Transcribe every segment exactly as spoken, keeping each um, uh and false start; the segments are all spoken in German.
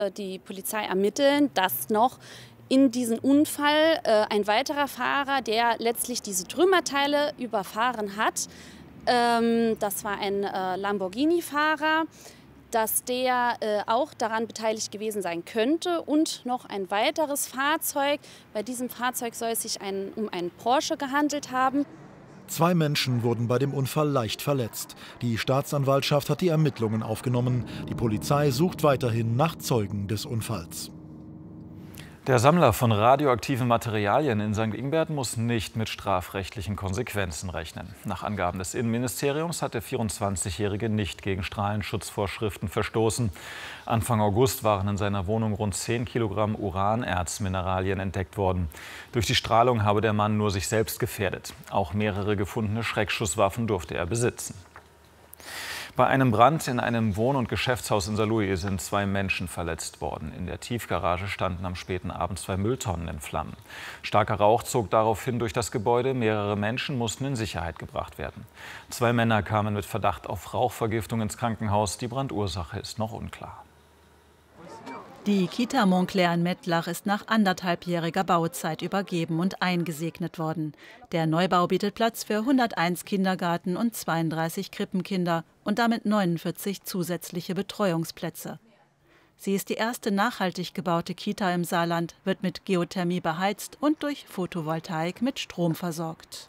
Die Polizei ermittelt, dass noch in diesem Unfall äh, ein weiterer Fahrer, der letztlich diese Trümmerteile überfahren hat, ähm, das war ein äh, Lamborghini-Fahrer, dass der äh, auch daran beteiligt gewesen sein könnte. Und noch ein weiteres Fahrzeug. Bei diesem Fahrzeug soll es sich ein, um einen Porsche gehandelt haben. Zwei Menschen wurden bei dem Unfall leicht verletzt. Die Staatsanwaltschaft hat die Ermittlungen aufgenommen. Die Polizei sucht weiterhin nach Zeugen des Unfalls. Der Sammler von radioaktiven Materialien in Sankt Ingbert muss nicht mit strafrechtlichen Konsequenzen rechnen. Nach Angaben des Innenministeriums hat der vierundzwanzigjährige nicht gegen Strahlenschutzvorschriften verstoßen. Anfang August waren in seiner Wohnung rund zehn Kilogramm Uranerzmineralien entdeckt worden. Durch die Strahlung habe der Mann nur sich selbst gefährdet. Auch mehrere gefundene Schreckschusswaffen durfte er besitzen. Bei einem Brand in einem Wohn- und Geschäftshaus in Saarlouis sind zwei Menschen verletzt worden. In der Tiefgarage standen am späten Abend zwei Mülltonnen in Flammen. Starker Rauch zog daraufhin durch das Gebäude. Mehrere Menschen mussten in Sicherheit gebracht werden. Zwei Männer kamen mit Verdacht auf Rauchvergiftung ins Krankenhaus. Die Brandursache ist noch unklar. Die Kita Montclair in Mettlach ist nach anderthalbjähriger Bauzeit übergeben und eingesegnet worden. Der Neubau bietet Platz für hunderteins Kindergarten- und zweiunddreißig Krippenkinder und damit neunundvierzig zusätzliche Betreuungsplätze. Sie ist die erste nachhaltig gebaute Kita im Saarland, wird mit Geothermie beheizt und durch Photovoltaik mit Strom versorgt.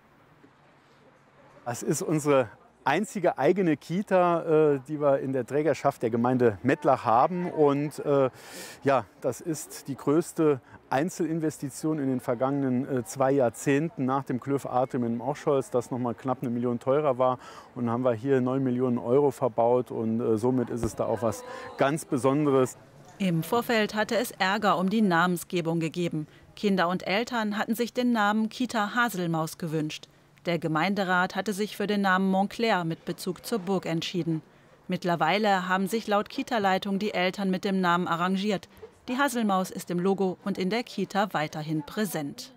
Das ist unsere einzige eigene Kita, äh, die wir in der Trägerschaft der Gemeinde Mettlach haben. Und äh, ja, das ist die größte Einzelinvestition in den vergangenen äh, zwei Jahrzehnten nach dem Klöf Atrium in Ochscholz, das noch mal knapp eine Million teurer war. Und dann haben wir hier neun Millionen Euro verbaut und äh, somit ist es da auch was ganz Besonderes. Im Vorfeld hatte es Ärger um die Namensgebung gegeben. Kinder und Eltern hatten sich den Namen Kita Haselmaus gewünscht. Der Gemeinderat hatte sich für den Namen Montclair mit Bezug zur Burg entschieden. Mittlerweile haben sich laut Kita-Leitung die Eltern mit dem Namen arrangiert. Die Haselmaus ist im Logo und in der Kita weiterhin präsent.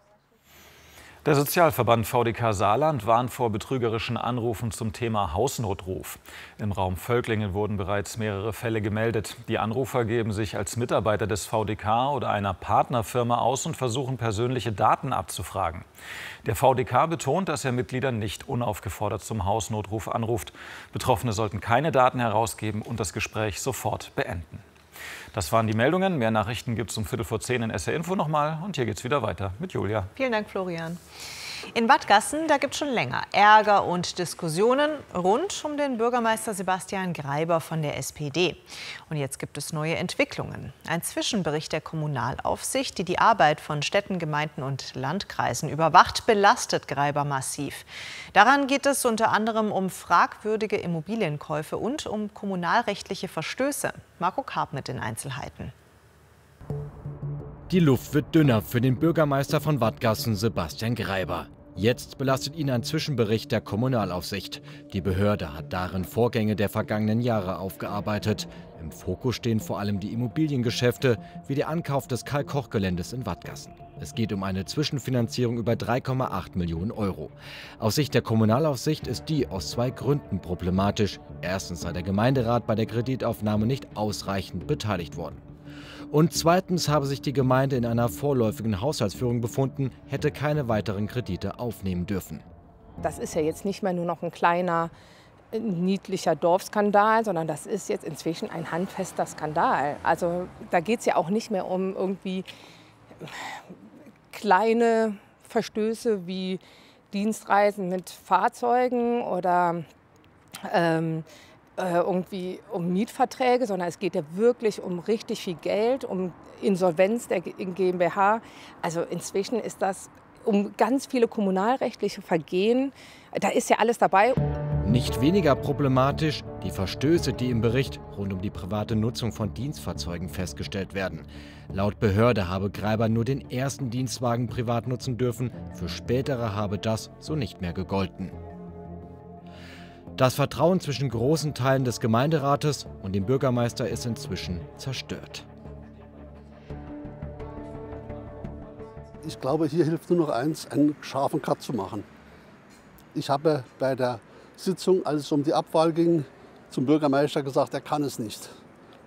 Der Sozialverband V D K Saarland warnt vor betrügerischen Anrufen zum Thema Hausnotruf. Im Raum Völklingen wurden bereits mehrere Fälle gemeldet. Die Anrufer geben sich als Mitarbeiter des V D K oder einer Partnerfirma aus und versuchen, persönliche Daten abzufragen. Der V D K betont, dass er Mitgliedern nicht unaufgefordert zum Hausnotruf anruft. Betroffene sollten keine Daten herausgeben und das Gespräch sofort beenden. Das waren die Meldungen. Mehr Nachrichten gibt es um Viertel vor zehn in S R Info nochmal. Und hier geht es wieder weiter mit Julia. Vielen Dank, Florian. In Wadgassen, da gibt es schon länger Ärger und Diskussionen rund um den Bürgermeister Sebastian Greiber von der S P D. Und jetzt gibt es neue Entwicklungen. Ein Zwischenbericht der Kommunalaufsicht, die die Arbeit von Städten, Gemeinden und Landkreisen überwacht, belastet Greiber massiv. Daran geht es unter anderem um fragwürdige Immobilienkäufe und um kommunalrechtliche Verstöße. Marco Karp mit den Einzelheiten. Die Luft wird dünner für den Bürgermeister von Wadgassen, Sebastian Greiber. Jetzt belastet ihn ein Zwischenbericht der Kommunalaufsicht. Die Behörde hat darin Vorgänge der vergangenen Jahre aufgearbeitet. Im Fokus stehen vor allem die Immobiliengeschäfte, wie der Ankauf des Karl-Koch-Geländes in Wadgassen. Es geht um eine Zwischenfinanzierung über drei Komma acht Millionen Euro. Aus Sicht der Kommunalaufsicht ist die aus zwei Gründen problematisch. Erstens sei der Gemeinderat bei der Kreditaufnahme nicht ausreichend beteiligt worden. Und zweitens habe sich die Gemeinde in einer vorläufigen Haushaltsführung befunden, hätte keine weiteren Kredite aufnehmen dürfen. Das ist ja jetzt nicht mehr nur noch ein kleiner, niedlicher Dorfskandal, sondern das ist jetzt inzwischen ein handfester Skandal. Also da geht es ja auch nicht mehr um irgendwie kleine Verstöße wie Dienstreisen mit Fahrzeugen oder ähm, irgendwie um Mietverträge, sondern es geht ja wirklich um richtig viel Geld, um Insolvenz der GmbH. Also inzwischen ist das um ganz viele kommunalrechtliche Vergehen, da ist ja alles dabei. Nicht weniger problematisch die Verstöße, die im Bericht rund um die private Nutzung von Dienstfahrzeugen festgestellt werden. Laut Behörde habe Greiber nur den ersten Dienstwagen privat nutzen dürfen, für spätere habe das so nicht mehr gegolten. Das Vertrauen zwischen großen Teilen des Gemeinderates und dem Bürgermeister ist inzwischen zerstört. Ich glaube, hier hilft nur noch eins, einen scharfen Cut zu machen. Ich habe bei der Sitzung, als es um die Abwahl ging, zum Bürgermeister gesagt, er kann es nicht.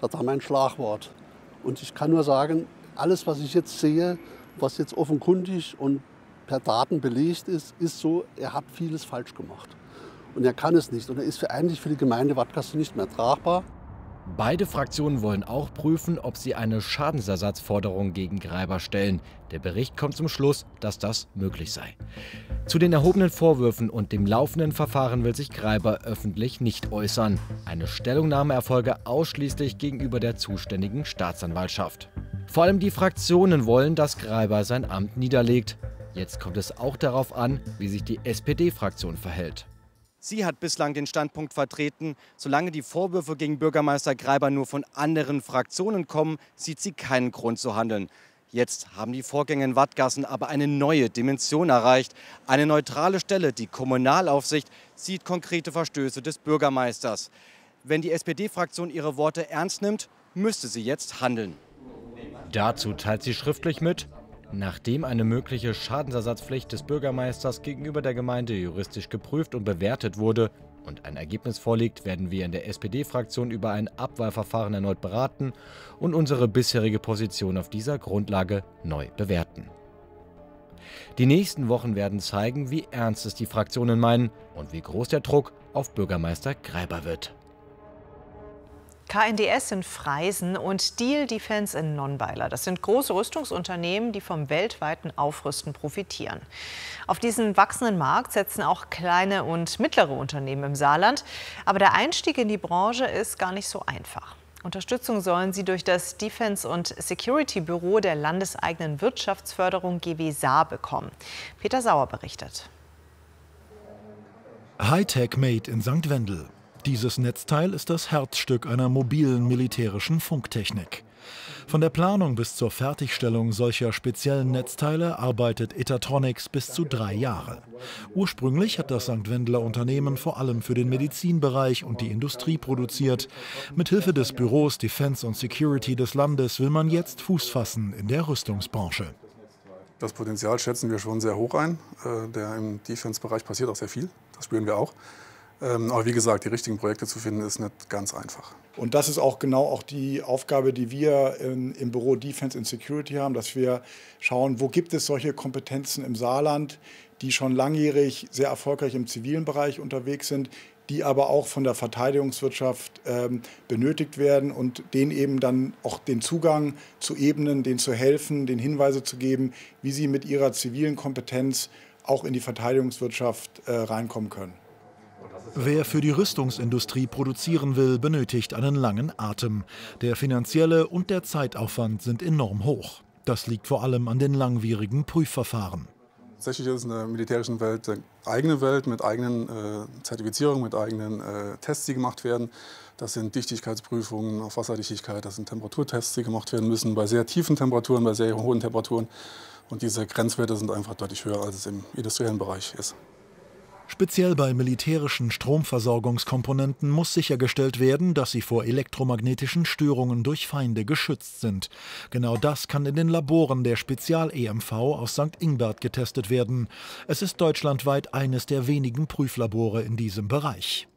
Das war mein Schlagwort. Und ich kann nur sagen, alles, was ich jetzt sehe, was jetzt offenkundig und per Daten belegt ist, ist so, er hat vieles falsch gemacht. Und er kann es nicht. Und er ist für eigentlich für die Gemeinde Wadgassen nicht mehr tragbar. Beide Fraktionen wollen auch prüfen, ob sie eine Schadensersatzforderung gegen Greiber stellen. Der Bericht kommt zum Schluss, dass das möglich sei. Zu den erhobenen Vorwürfen und dem laufenden Verfahren will sich Greiber öffentlich nicht äußern. Eine Stellungnahme erfolge ausschließlich gegenüber der zuständigen Staatsanwaltschaft. Vor allem die Fraktionen wollen, dass Greiber sein Amt niederlegt. Jetzt kommt es auch darauf an, wie sich die S P D-Fraktion verhält. Sie hat bislang den Standpunkt vertreten, solange die Vorwürfe gegen Bürgermeister Greiber nur von anderen Fraktionen kommen, sieht sie keinen Grund zu handeln. Jetzt haben die Vorgänge in Wadgassen aber eine neue Dimension erreicht. Eine neutrale Stelle, die Kommunalaufsicht, sieht konkrete Verstöße des Bürgermeisters. Wenn die S P D-Fraktion ihre Worte ernst nimmt, müsste sie jetzt handeln. Dazu teilt sie schriftlich mit: Nachdem eine mögliche Schadensersatzpflicht des Bürgermeisters gegenüber der Gemeinde juristisch geprüft und bewertet wurde und ein Ergebnis vorliegt, werden wir in der S P D-Fraktion über ein Abwahlverfahren erneut beraten und unsere bisherige Position auf dieser Grundlage neu bewerten. Die nächsten Wochen werden zeigen, wie ernst es die Fraktionen meinen und wie groß der Druck auf Bürgermeister Greiber wird. K N D S in Freisen und Diehl Defence in Nonnweiler. Das sind große Rüstungsunternehmen, die vom weltweiten Aufrüsten profitieren. Auf diesen wachsenden Markt setzen auch kleine und mittlere Unternehmen im Saarland. Aber der Einstieg in die Branche ist gar nicht so einfach. Unterstützung sollen sie durch das Defence- und Security-Büro der landeseigenen Wirtschaftsförderung G W Saar bekommen. Peter Sauer berichtet. Hightech Made in Sankt Wendel. Dieses Netzteil ist das Herzstück einer mobilen militärischen Funktechnik. Von der Planung bis zur Fertigstellung solcher speziellen Netzteile arbeitet Etatronics bis zu drei Jahre. Ursprünglich hat das Sankt Wendeler Unternehmen vor allem für den Medizinbereich und die Industrie produziert. Mithilfe des Büros Defence und Security des Landes will man jetzt Fuß fassen in der Rüstungsbranche. Das Potenzial schätzen wir schon sehr hoch ein. Der im Defence-Bereich passiert auch sehr viel, das spüren wir auch. Aber wie gesagt, die richtigen Projekte zu finden, ist nicht ganz einfach. Und das ist auch genau auch die Aufgabe, die wir in, im Büro Defence and Security haben, dass wir schauen, wo gibt es solche Kompetenzen im Saarland, die schon langjährig sehr erfolgreich im zivilen Bereich unterwegs sind, die aber auch von der Verteidigungswirtschaft ähm, benötigt werden und denen eben dann auch den Zugang zu ebnen, denen zu helfen, denen Hinweise zu geben, wie sie mit ihrer zivilen Kompetenz auch in die Verteidigungswirtschaft äh, reinkommen können. Wer für die Rüstungsindustrie produzieren will, benötigt einen langen Atem. Der finanzielle und der Zeitaufwand sind enorm hoch. Das liegt vor allem an den langwierigen Prüfverfahren. Tatsächlich ist es in der militärischen Welt eine eigene Welt mit eigenen äh, Zertifizierungen, mit eigenen äh, Tests, die gemacht werden. Das sind Dichtigkeitsprüfungen auf Wasserdichtigkeit, das sind Temperaturtests, die gemacht werden müssen bei sehr tiefen Temperaturen, bei sehr hohen Temperaturen. Und diese Grenzwerte sind einfach deutlich höher, als es im industriellen Bereich ist. Speziell bei militärischen Stromversorgungskomponenten muss sichergestellt werden, dass sie vor elektromagnetischen Störungen durch Feinde geschützt sind. Genau das kann in den Laboren der Spezial-E M V aus Sankt Ingbert getestet werden. Es ist deutschlandweit eines der wenigen Prüflabore in diesem Bereich.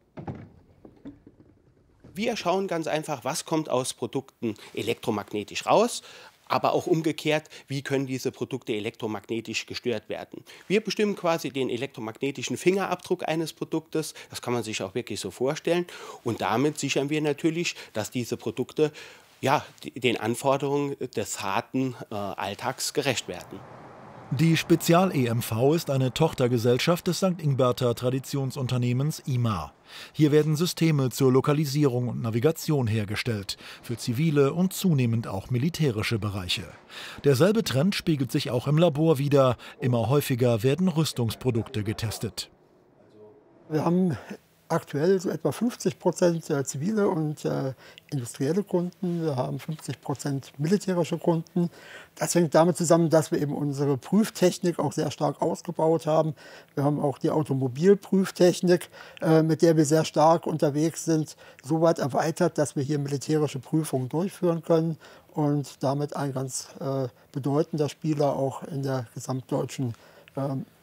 Wir schauen ganz einfach, was kommt aus Produkten elektromagnetisch raus. Aber auch umgekehrt, wie können diese Produkte elektromagnetisch gestört werden. Wir bestimmen quasi den elektromagnetischen Fingerabdruck eines Produktes, das kann man sich auch wirklich so vorstellen. Und damit sichern wir natürlich, dass diese Produkte ja, den Anforderungen des harten äh, Alltags gerecht werden. Die Spezial-E M V ist eine Tochtergesellschaft des Sankt Ingberter Traditionsunternehmens I M A. Hier werden Systeme zur Lokalisierung und Navigation hergestellt, für zivile und zunehmend auch militärische Bereiche. Derselbe Trend spiegelt sich auch im Labor wider. Immer häufiger werden Rüstungsprodukte getestet. Wir haben aktuell so etwa fünfzig Prozent zivile und äh, industrielle Kunden. Wir haben fünfzig Prozent militärische Kunden. Das hängt damit zusammen, dass wir eben unsere Prüftechnik auch sehr stark ausgebaut haben. Wir haben auch die Automobilprüftechnik, äh, mit der wir sehr stark unterwegs sind, so weit erweitert, dass wir hier militärische Prüfungen durchführen können und damit ein ganz äh, bedeutender Spieler auch in der gesamtdeutschen äh,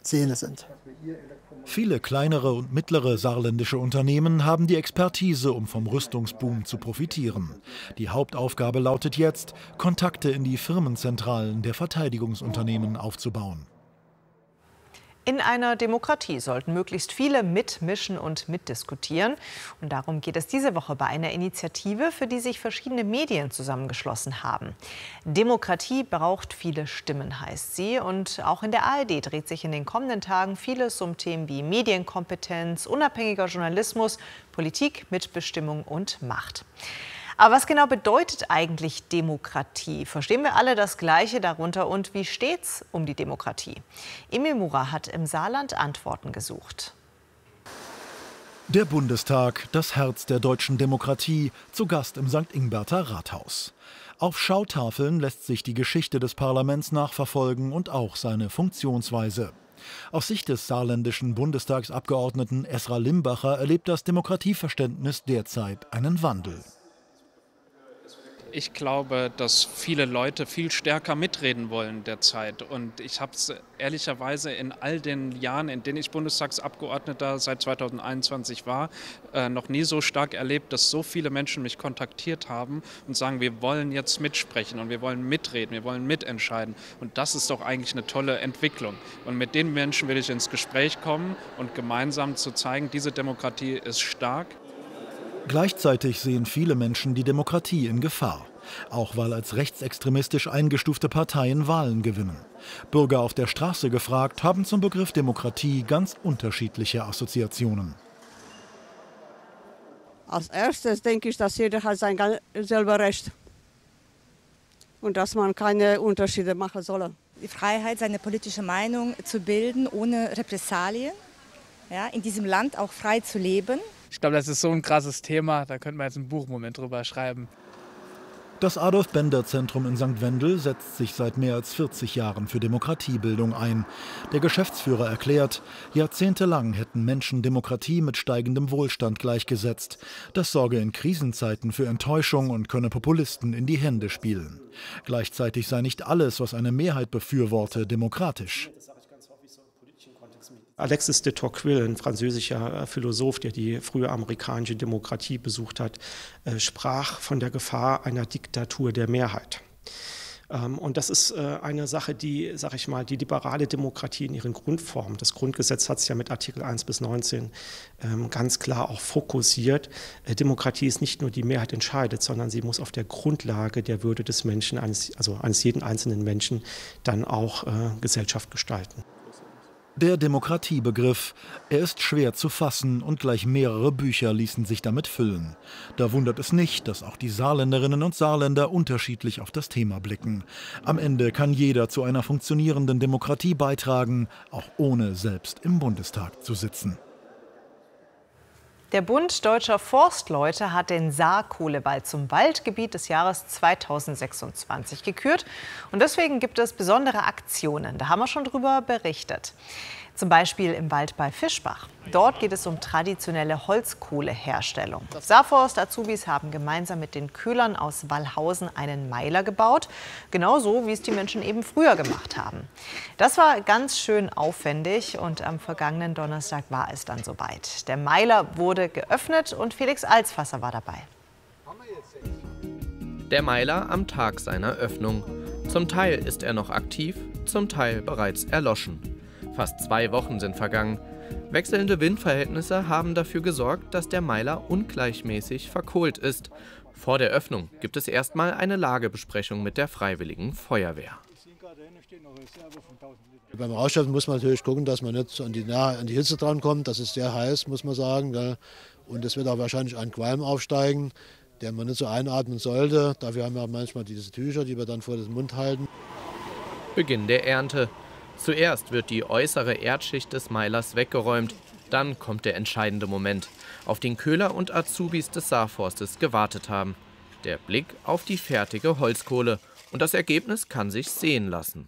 Szene sind. Viele kleinere und mittlere saarländische Unternehmen haben die Expertise, um vom Rüstungsboom zu profitieren. Die Hauptaufgabe lautet jetzt, Kontakte in die Firmenzentralen der Verteidigungsunternehmen aufzubauen. In einer Demokratie sollten möglichst viele mitmischen und mitdiskutieren. Und darum geht es diese Woche bei einer Initiative, für die sich verschiedene Medien zusammengeschlossen haben. Demokratie braucht viele Stimmen, heißt sie. Und auch in der A R D dreht sich in den kommenden Tagen vieles um Themen wie Medienkompetenz, unabhängiger Journalismus, Politik, Mitbestimmung und Macht. Aber was genau bedeutet eigentlich Demokratie? Verstehen wir alle das Gleiche darunter und wie steht's um die Demokratie? Emil Mura hat im Saarland Antworten gesucht. Der Bundestag, das Herz der deutschen Demokratie, zu Gast im Sankt Ingberter Rathaus. Auf Schautafeln lässt sich die Geschichte des Parlaments nachverfolgen und auch seine Funktionsweise. Aus Sicht des saarländischen Bundestagsabgeordneten Esra Limbacher erlebt das Demokratieverständnis derzeit einen Wandel. Ich glaube, dass viele Leute viel stärker mitreden wollen derzeit. Und ich habe es ehrlicherweise in all den Jahren, in denen ich Bundestagsabgeordneter seit zweitausendeinundzwanzig war, äh, noch nie so stark erlebt, dass so viele Menschen mich kontaktiert haben und sagen, wir wollen jetzt mitsprechen und wir wollen mitreden, wir wollen mitentscheiden. Und das ist doch eigentlich eine tolle Entwicklung. Und mit den Menschen will ich ins Gespräch kommen und gemeinsam zu zeigen, diese Demokratie ist stark. Gleichzeitig sehen viele Menschen die Demokratie in Gefahr. Auch weil als rechtsextremistisch eingestufte Parteien Wahlen gewinnen. Bürger auf der Straße gefragt, haben zum Begriff Demokratie ganz unterschiedliche Assoziationen. Als erstes denke ich, dass jeder hat sein selber Recht. Und dass man keine Unterschiede machen soll. Die Freiheit, seine politische Meinung zu bilden, ohne Repressalien. Ja, in diesem Land auch frei zu leben. Ich glaube, das ist so ein krasses Thema, da könnte man jetzt ein Buch im Moment drüber schreiben. Das Adolf-Bender-Zentrum in Sankt Wendel setzt sich seit mehr als vierzig Jahren für Demokratiebildung ein. Der Geschäftsführer erklärt, jahrzehntelang hätten Menschen Demokratie mit steigendem Wohlstand gleichgesetzt. Das sorge in Krisenzeiten für Enttäuschung und könne Populisten in die Hände spielen. Gleichzeitig sei nicht alles, was eine Mehrheit befürworte, demokratisch. Alexis de Tocqueville, ein französischer Philosoph, der die frühe amerikanische Demokratie besucht hat, sprach von der Gefahr einer Diktatur der Mehrheit. Und das ist eine Sache, die, sag ich mal, die liberale Demokratie in ihren Grundformen, das Grundgesetz hat es ja mit Artikel eins bis neunzehn ganz klar auch fokussiert. Demokratie ist nicht nur die Mehrheit entscheidet, sondern sie muss auf der Grundlage der Würde des Menschen, eines, also eines jeden einzelnen Menschen, dann auch Gesellschaft gestalten. Der Demokratiebegriff, er ist schwer zu fassen und gleich mehrere Bücher ließen sich damit füllen. Da wundert es nicht, dass auch die Saarländerinnen und Saarländer unterschiedlich auf das Thema blicken. Am Ende kann jeder zu einer funktionierenden Demokratie beitragen, auch ohne selbst im Bundestag zu sitzen. Der Bund Deutscher Forstleute hat den Saarkohlewald zum Waldgebiet des Jahres zweitausendsechsundzwanzig gekürt. Und deswegen gibt es besondere Aktionen. Da haben wir schon drüber berichtet. Zum Beispiel im Wald bei Fischbach. Dort geht es um traditionelle Holzkohleherstellung. Saarforst-Azubis haben gemeinsam mit den Köhlern aus Wallhausen einen Meiler gebaut. Genauso, wie es die Menschen eben früher gemacht haben. Das war ganz schön aufwendig und am vergangenen Donnerstag war es dann soweit. Der Meiler wurde geöffnet und Felix Alsfasser war dabei. Der Meiler am Tag seiner Öffnung. Zum Teil ist er noch aktiv, zum Teil bereits erloschen. Fast zwei Wochen sind vergangen. Wechselnde Windverhältnisse haben dafür gesorgt, dass der Meiler ungleichmäßig verkohlt ist. Vor der Öffnung gibt es erstmal eine Lagebesprechung mit der Freiwilligen Feuerwehr. Beim Ausschalten muss man natürlich gucken, dass man nicht an die, an die Hitze drankommt. Das ist sehr heiß, muss man sagen. Und es wird auch wahrscheinlich ein Qualm aufsteigen, den man nicht so einatmen sollte. Dafür haben wir manchmal diese Tücher, die wir dann vor den Mund halten. Beginn der Ernte. Zuerst wird die äußere Erdschicht des Meilers weggeräumt. Dann kommt der entscheidende Moment, auf den Köhler und Azubis des Saarforstes gewartet haben. Der Blick auf die fertige Holzkohle. Und das Ergebnis kann sich sehen lassen.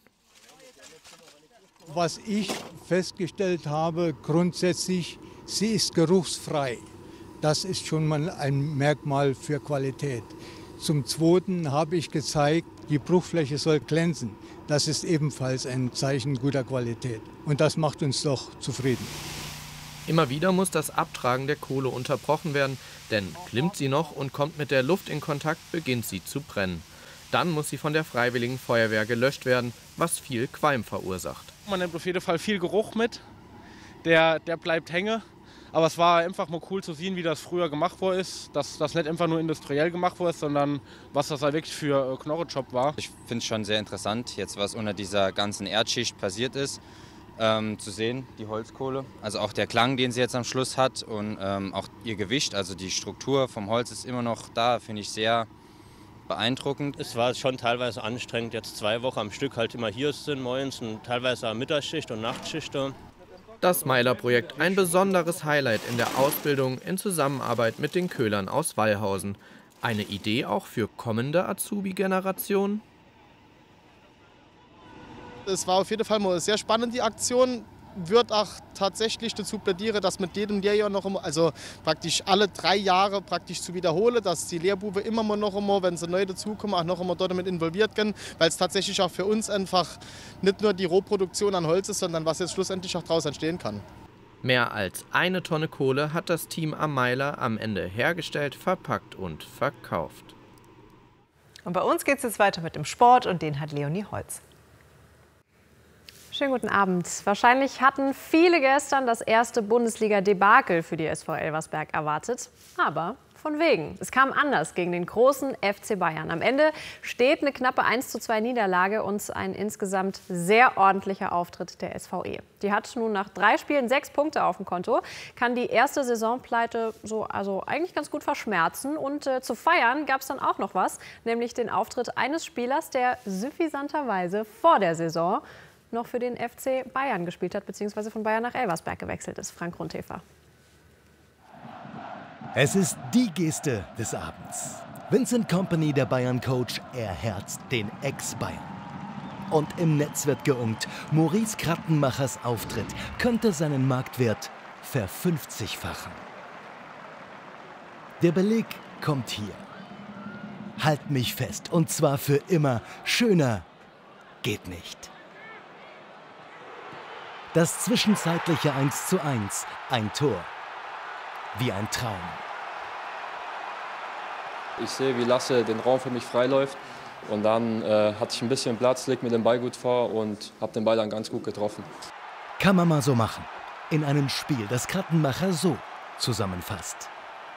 Was ich festgestellt habe, grundsätzlich, sie ist geruchsfrei. Das ist schon mal ein Merkmal für Qualität. Zum Zweiten habe ich gezeigt, die Bruchfläche soll glänzen. Das ist ebenfalls ein Zeichen guter Qualität. Und das macht uns doch zufrieden. Immer wieder muss das Abtragen der Kohle unterbrochen werden, denn klimmt sie noch und kommt mit der Luft in Kontakt, beginnt sie zu brennen. Dann muss sie von der Freiwilligen Feuerwehr gelöscht werden, was viel Qualm verursacht. Man nimmt auf jeden Fall viel Geruch mit, der, der bleibt hängen. Aber es war einfach mal cool zu sehen, wie das früher gemacht worden ist. Dass das nicht einfach nur industriell gemacht wurde, sondern was das da wirklich für äh, Knochenjob war. Ich finde es schon sehr interessant, jetzt was unter dieser ganzen Erdschicht passiert ist, ähm, zu sehen, die Holzkohle. Also auch der Klang, den sie jetzt am Schluss hat und ähm, auch ihr Gewicht, also die Struktur vom Holz ist immer noch da, finde ich sehr beeindruckend. Es war schon teilweise anstrengend, jetzt zwei Wochen am Stück halt immer hier sind, morgens und teilweise Mittagsschicht und Nachtschicht. Das Meiler-Projekt, ein besonderes Highlight in der Ausbildung in Zusammenarbeit mit den Köhlern aus Wallhausen. Eine Idee auch für kommende Azubi-Generationen? Es war auf jeden Fall mal sehr spannend, die Aktion. Wird auch tatsächlich dazu plädieren, dass mit jedem Lehrjahr noch immer, also praktisch alle drei Jahre praktisch zu wiederholen, dass die Lehrbuben immer mal noch immer, wenn sie neu dazukommen, auch noch immer dort damit involviert werden, weil es tatsächlich auch für uns einfach nicht nur die Rohproduktion an Holz ist, sondern was jetzt schlussendlich auch daraus entstehen kann. Mehr als eine Tonne Kohle hat das Team am Meiler am Ende hergestellt, verpackt und verkauft. Und bei uns geht es jetzt weiter mit dem Sport und den hat Leonie Holz. Schönen guten Abend. Wahrscheinlich hatten viele gestern das erste Bundesliga-Debakel für die S V Elversberg erwartet. Aber von wegen. Es kam anders gegen den großen F C Bayern. Am Ende steht eine knappe eins zu zwei Niederlage und ein insgesamt sehr ordentlicher Auftritt der S V E. Die hat nun nach drei Spielen sechs Punkte auf dem Konto, kann die erste Saisonpleite so also eigentlich ganz gut verschmerzen. Und äh, zu feiern gab es dann auch noch was, nämlich den Auftritt eines Spielers, der suffisanterweise vor der Saison noch für den F C Bayern gespielt hat, beziehungsweise von Bayern nach Elversberg gewechselt ist. Frank Rundhefer. Es ist die Geste des Abends. Vincent Kompany, der Bayern-Coach, erherzt den Ex-Bayern. Und im Netz wird geunkt, Maurice Krattenmachers Auftritt könnte seinen Marktwert verfünfzigfachen. Der Beleg kommt hier. Halt mich fest, und zwar für immer. Schöner geht nicht. Das zwischenzeitliche eins zu eins, ein Tor. Wie ein Traum. Ich sehe, wie Lasse den Raum für mich freiläuft. Und dann äh, hatte ich ein bisschen Platz, leg mir den Ball gut vor und habe den Ball dann ganz gut getroffen. Kann man mal so machen. In einem Spiel, das Krattenmacher so zusammenfasst.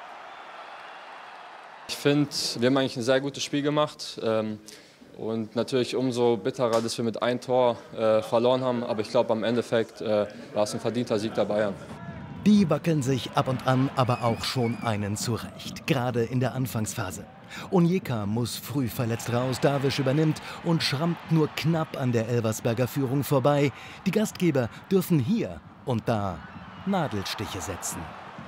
Ich finde, wir haben eigentlich ein sehr gutes Spiel gemacht. Ähm, Und natürlich umso bitterer, dass wir mit einem Tor äh, verloren haben. Aber ich glaube, am Endeffekt äh, war es ein verdienter Sieg der Bayern. Die wackeln sich ab und an aber auch schon einen zurecht, gerade in der Anfangsphase. Onyeka muss früh verletzt raus, Darwish übernimmt und schrammt nur knapp an der Elversberger Führung vorbei. Die Gastgeber dürfen hier und da Nadelstiche setzen.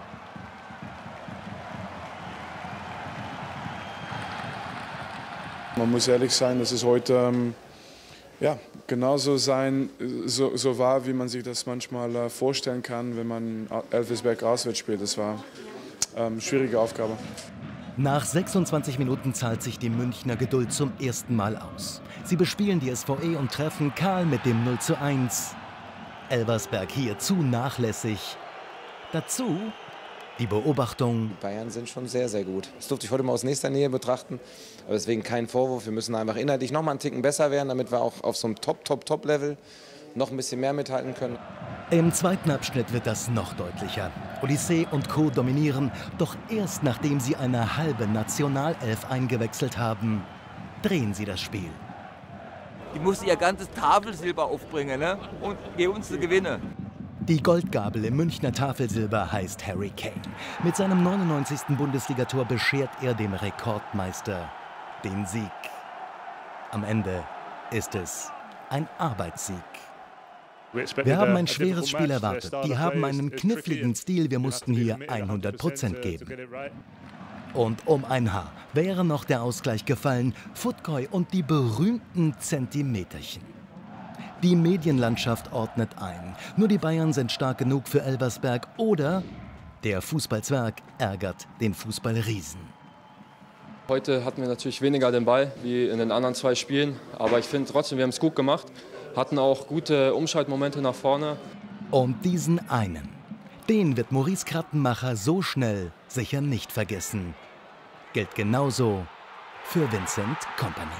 Man muss ehrlich sein, dass es heute ähm, ja, genauso sein, so, so war, wie man sich das manchmal äh, vorstellen kann, wenn man Elversberg auswärts spielt. Das war ähm, eine schwierige Aufgabe. Nach sechsundzwanzig Minuten zahlt sich die Münchner Geduld zum ersten Mal aus. Sie bespielen die S V E und treffen Karl mit dem null zu eins. Elversberg hier zu nachlässig. Dazu die Beobachtung. Die Bayern sind schon sehr, sehr gut. Das durfte ich heute mal aus nächster Nähe betrachten. Aber deswegen kein Vorwurf. Wir müssen einfach inhaltlich noch mal einen Ticken besser werden, damit wir auch auf so einem Top, Top, Top-Level noch ein bisschen mehr mithalten können. Im zweiten Abschnitt wird das noch deutlicher. Odyssee und Co. dominieren, doch erst nachdem sie eine halbe Nationalelf eingewechselt haben, drehen sie das Spiel. Die musste ihr ganzes Tafelsilber aufbringen, ne? Und geben uns zu gewinnen. Die Goldgabel im Münchner Tafelsilber heißt Harry Kane. Mit seinem neunundneunzigsten Bundesligator beschert er dem Rekordmeister den Sieg. Am Ende ist es ein Arbeitssieg. Wir haben ein schweres Spiel erwartet. Die haben einen kniffligen Stil. Wir mussten hier hundert Prozent geben. Und um ein Haar wäre noch der Ausgleich gefallen. Futkoi und die berühmten Zentimeterchen. Die Medienlandschaft ordnet ein. Nur die Bayern sind stark genug für Elversberg oder der Fußballzwerg ärgert den Fußballriesen. Heute hatten wir natürlich weniger den Ball wie in den anderen zwei Spielen, aber ich finde trotzdem, wir haben es gut gemacht, hatten auch gute Umschaltmomente nach vorne. Und diesen einen, den wird Maurice Krattenmacher so schnell sicher nicht vergessen. Gilt genauso für Vincent Kompany.